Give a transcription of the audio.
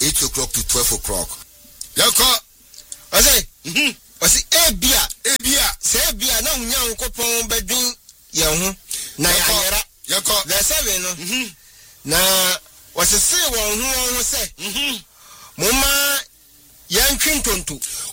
8 o'clock to 12 o'clock. Yako. I say, Ebia. Say Ebia, no, young coupon bedroom, young. Nayara. Yako. The 7. Now, was a say one who say, Mama, young Clinton too.